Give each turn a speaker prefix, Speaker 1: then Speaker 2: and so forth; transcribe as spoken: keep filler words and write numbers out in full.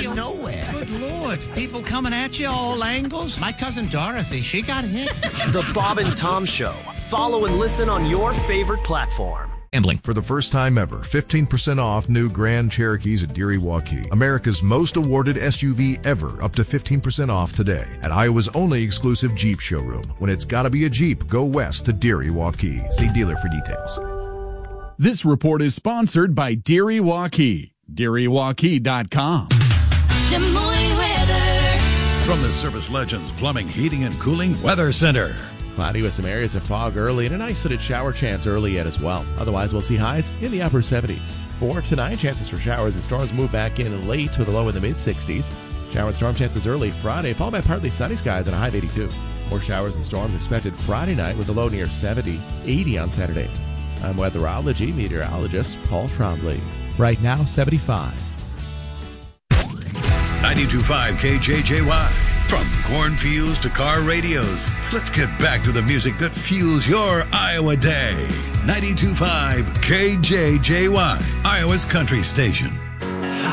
Speaker 1: of nowhere.
Speaker 2: Good Lord. People coming at you all angles.
Speaker 1: My cousin Dorothy, she got hit.
Speaker 3: The Bob and Tom Show. Follow and listen on your favorite platform.
Speaker 4: Gambling. For the first time ever, fifteen percent off new Grand Cherokees at Deary Waukee. America's most awarded S U V ever, up to fifteen percent off today at Iowa's only exclusive Jeep showroom. When it's gotta be a Jeep, go west to Deary Waukee. See dealer for details.
Speaker 5: This report is sponsored by Deary Waukee. Deary Waukee dot com.
Speaker 6: Des Moines weather.
Speaker 7: From the Service Legends Plumbing, Heating, and Cooling Weather Center.
Speaker 8: Cloudy with some areas of fog early and an isolated shower chance early yet as well. Otherwise, we'll see highs in the upper seventies. For tonight, chances for showers and storms move back in late with a low in the mid-sixties. Shower and storm chances early Friday, followed by partly sunny skies and a high of eighty-two. More showers and storms expected Friday night with a low near seventy, eighty on Saturday. I'm weatherology meteorologist Paul Trombley. Right now, seventy-five.
Speaker 7: ninety-two point five K J J Y. From cornfields to car radios, let's get back to the music that fuels your Iowa day. ninety-two point five K J J Y, Iowa's country station.